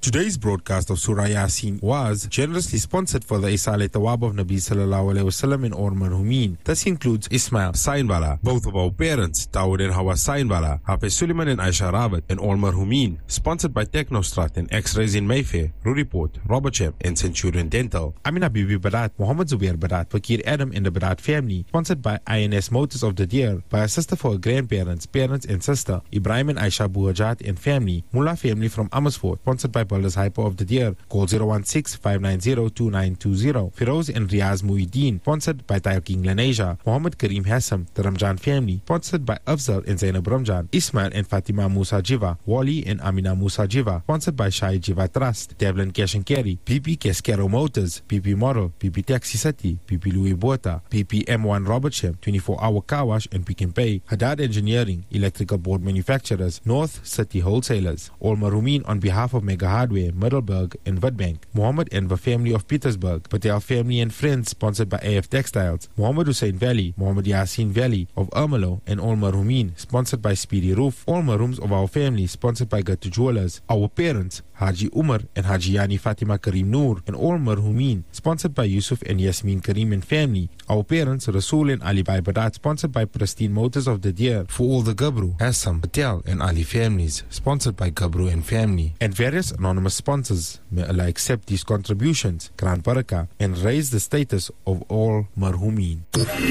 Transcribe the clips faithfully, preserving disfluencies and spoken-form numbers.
Today's broadcast of Surah Yasin was generously sponsored for the Isale Tawab of Nabi Sallallahu Alaihi Wasallam in Or Marhumin. This includes Ismail Sainbala, both of our parents, Dawood and Hawa Sainbala, Hafiz Suleiman and Aisha Rawat in Or Marhumin. Sponsored by Technostrat and X-Rays in Mayfair, Ruriport, Robertsham and Centurion Dental. Amina Bibi Barat, Muhammad Zubair Barat, Fakir Adam and the Barat family. Sponsored by I N S Motors of the Deer, by a sister for her grandparents, parents and sister, Ibrahim and Aisha Buhajat and family. Mullah family from Amersfoort. Sponsored by Builders Hyper of the Deer. Call zero one six, five nine zero, two nine two zero. Firoz and Riaz Muhyiddin. Sponsored by Tayo King Laneja. Muhammad Kareem Hassam, the Ramjan family. Sponsored by Afzal and Zainab Ramjan. Ismail and Fatima Musa Jiva. Wali and Amina Musa Jiva. Sponsored by Shai Jiva Trust. Devlin Cash and Carry. P P Cascaro Motors. P P Model. P P Taxi City. P P Louis Bota. P P M one Robertsham. twenty-four hour car wash and Pick and Pay. Haddad Engineering. Electrical board manufacturers. North City Wholesalers. All Marumin on behalf of Mega Hardware, Middelburg and Witbank. Muhammad and the family of Petersburg. Patel family and friends, sponsored by A F Textiles. Muhammad Hussein Valley. Muhammad Yasin Valley of Ermelo and All Marumin, sponsored by Speedy Roof. All Marums of our family, sponsored by Gatu Jewelers. Our parents, Haji Umar and Haji Yani Fatima Kareem Noor and All Marhumin, sponsored by Yusuf and Yasmin Kareem and family. Our parents, Rasul and Ali Bai Badat, sponsored by Pristine Motors of the Deer. For all the Gabru, Assam, Patel and Ali families, sponsored by Gabru and family. And various anonymous sponsors. May Allah accept these contributions, Gran Baraka, and raise the status of all Marhumin.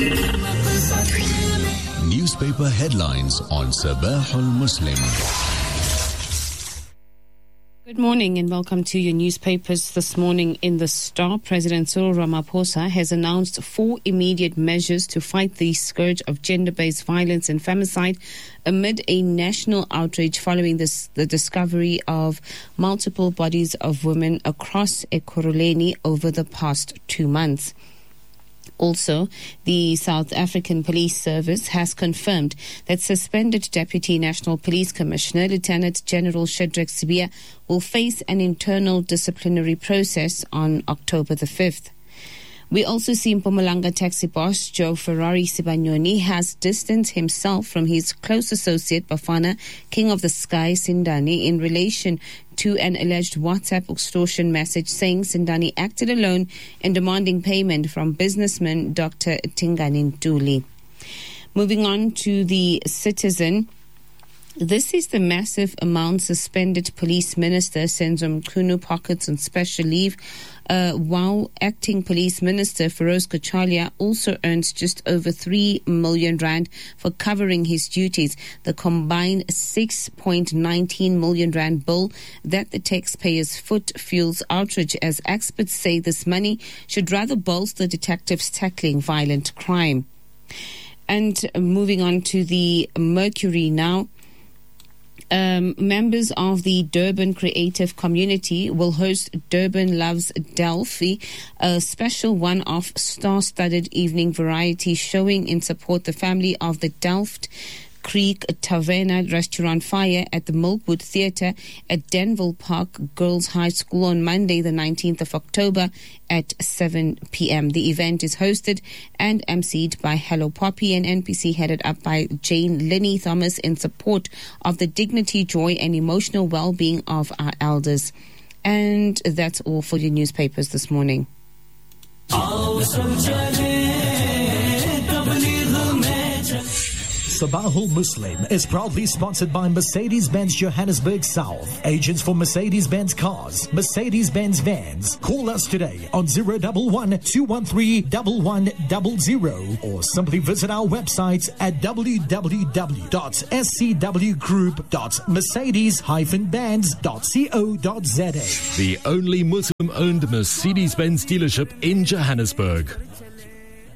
Newspaper headlines on Sabahul Muslim. Good morning and welcome to your newspapers this morning. In the Star, President Cyril Ramaphosa has announced four immediate measures to fight the scourge of gender-based violence and femicide amid a national outrage following this, the discovery of multiple bodies of women across Ekurhuleni over the past two months. Also, the South African Police Service has confirmed that suspended Deputy National Police Commissioner Lieutenant General Shadrack Sibiya will face an internal disciplinary process on October the fifth. We also see Mpumalanga taxi boss Joe Ferrari Sibanyoni has distanced himself from his close associate Bafana King of the Sky Sindani in relation to an alleged WhatsApp extortion message saying Sindani acted alone in demanding payment from businessman Doctor Tingani Ntuli. Moving on to the Citizen. This is the massive amount suspended police minister Senzo Mchunu pockets on special leave, uh, while acting police minister Feroz Kachalia also earns just over three million rand for covering his duties. The combined six point one nine million rand bill that the taxpayers' foot fuels outrage, as experts say this money should rather bolster detectives tackling violent crime. And moving on to the Mercury now. Um, members of the Durban creative community will host Durban Loves Delphi, a special one-off star-studded evening variety showing in support the family of the Delft Creek Taverna restaurant fire at the Milkwood Theatre at Denville Park Girls High School on Monday, the nineteenth of October at seven p.m. The event is hosted and emceed by Hello Poppy and N P C, headed up by Jane Linney Thomas in support of the dignity, joy and emotional well-being of our elders. And that's all for your newspapers this morning. Sabahul Muslim is proudly sponsored by Mercedes-Benz Johannesburg South. Agents for Mercedes-Benz cars, Mercedes-Benz vans. Call us today on zero one one, two one three, one one zero zero or simply visit our website at w w w dot s c w group dot mercedes dash benz dot co dot z a. The only Muslim-owned Mercedes-Benz dealership in Johannesburg.